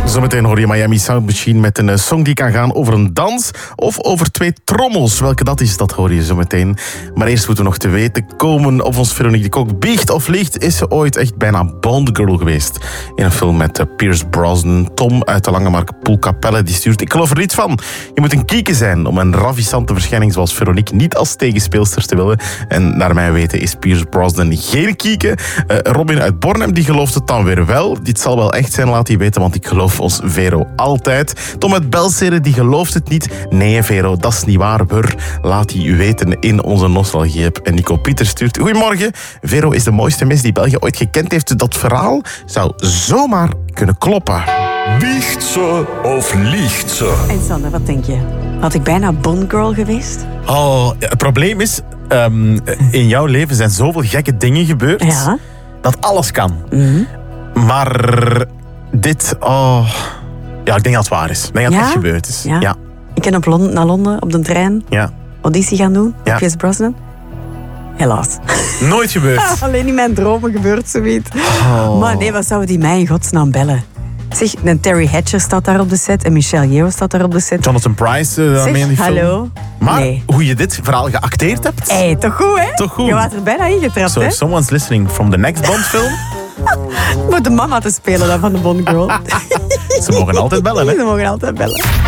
Zometeen hoor je Miami Sound Machine met een song die kan gaan over een dans of over 2 trommels. Welke dat is, dat hoor je zometeen. Maar eerst moeten we nog te weten komen of ons Veronique de Kok biecht of liegt. Is ze ooit echt bijna Bond Girl geweest? In een film met Pierce Brosnan. Tom uit de Langemark Poelkapelle die stuurt: ik geloof er niets van. Je moet een kieke zijn om een ravissante verschijning zoals Veronique niet als tegenspeelster te willen. En naar mijn weten is Pierce Brosnan geen kieke. Robin uit Bornem die gelooft het dan weer wel. Dit zal wel echt zijn, laat hij weten, want ik geloof ons Vero altijd. Tom uit Belzeren die gelooft het niet. Nee Vero, dat is niet waar. Laat hij u weten in onze nostalgie-app. En Nico Pieter stuurt: goedemorgen. Vero is de mooiste mens die België ooit gekend heeft. Dat verhaal zou zomaar kunnen kloppen. Biecht ze of liegt ze? En Sander, wat denk je? Had ik bijna Bond Girl geweest? Oh, het probleem is, in jouw leven zijn zoveel gekke dingen gebeurd, Ja. dat alles kan. Mm-hmm. Maar dit, ja, ik denk dat het waar is. Ik denk dat het echt gebeurd is. Ja. Ja. Ik ben naar Londen op de trein Ja. auditie gaan doen. Ja. Pierce Brosnan. Helaas. Nooit gebeurd. Alleen in mijn dromen gebeurt zoiets. Maar nee, wat zouden die mij in godsnaam bellen? Zeg, en Terry Hatcher staat daar op de set en Michelle Yeoh staat daar op de set. Jonathan Pryce daarmee in die film. hallo. Maar Nee. hoe je dit verhaal geacteerd hebt... Hé, toch goed, hè? Toch goed. Je was er bijna ingetrapt, So hè? if someone's listening from the next Bond film, Moet de mama te spelen dan van de Bond Girl. ze mogen altijd bellen, hè. Ze mogen altijd bellen.